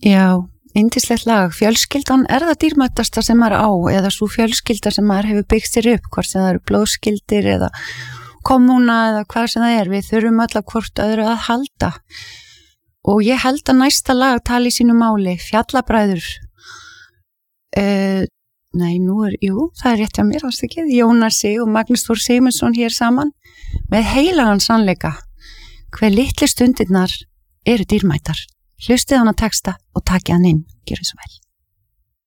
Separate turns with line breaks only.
Já, yndislegt lag. Fjölskyldan það dýrmætasta sem maður á eða svo fjölskylda sem maður hefur byggt sér upp, hvort sem það eru blóðskyldir eða kommuna eða hvað sem það Við þurfum öll að hvort öðru að halda. Og ég held að næsta lag tali sínu máli, Fjallabræður. Það rétt hjá mér, varst ekki? Jónasi og Magnús Þór Sigmundsson hér saman með heilagan sannleika. Hve litlu stundirnar eru dýrmætar. Hlustið hann að texta og takið hann inn. Gjörðu svo vel.